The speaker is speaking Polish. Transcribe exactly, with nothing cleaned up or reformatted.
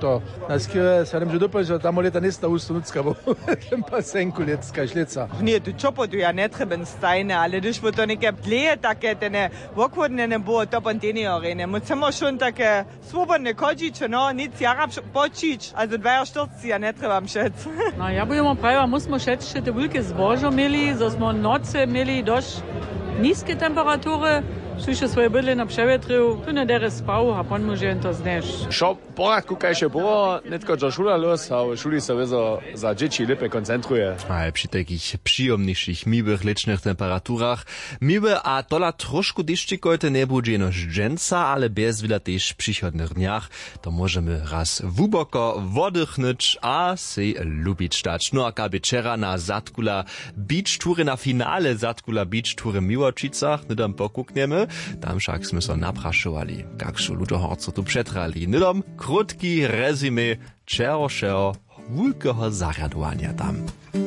to na skierę, sa nemže dopovedať, že tam leta nesta ustunucka, bo ten pasenku letska šlica. Nie, tu čopotu ja ne trebam stajne, ale když bo to neke pleje také, tene vokvodne ne bo to pantenijorene. Musimo schon také svobodne kočiče, no, nic jarab počič, also dvaja štyrci ja ne trebam šec. No, ja budemo praviva, musimo šec, že te veľké zbožo mieli, zo smo noce mieli dość niskie temperatury, Słyszę swoje bydle na przewietrył, tu nie deres spał, a pan może to znać. Šo poradku kajše było, netko że szula los, a szuli se wezo za dzieci lepiej koncentruje. A przy takich przyjemniejszych, miłych lecznych temperaturach, miłe a tola troszkę deszczykojte nie będzie noż dżęca, ale bez wiele też w przychodnych dniach, to możemy raz głęboko wodchnyć, a se lubić stać. No a kaby wczera na Zatkula Beach Toury, na finale Zatkula Beach Toury w Miłočicach, nie tam pokukniemy. Tam však sme sa naprašovali, kakšo ľudohorco tu přetrali. Nidom krutki rezime čerošeho veľkého zariadovania tam.